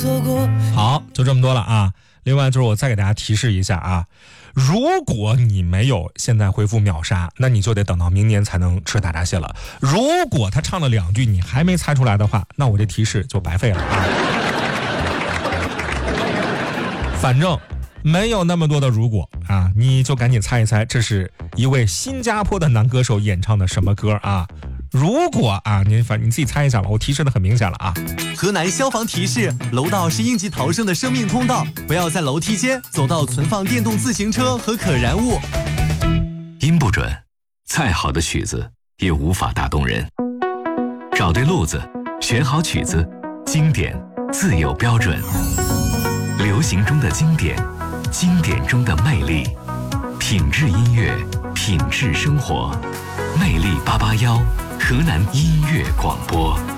错过。 好，就这么多了啊。另外就是我再给大家提示一下啊，如果你没有现在回复秒杀，那你就得等到明年才能吃大闸蟹了。如果他唱了2句你还没猜出来的话，那我这提示就白费了啊。反正没有那么多的如果啊，你就赶紧猜一猜，这是一位新加坡的男歌手演唱的什么歌啊？如果啊，你自己猜一下吧，我提示的很明显了啊。 河南消防提示：楼道是应急逃生的生命通道，不要在楼梯间走到存放电动自行车和可燃物。 音不准，再好的曲子也无法打动人。找对路子，选好曲子，经典自有标准。流行中的经典，经典中的魅力，品质音乐，品质生活。魅力881，河南音乐广播。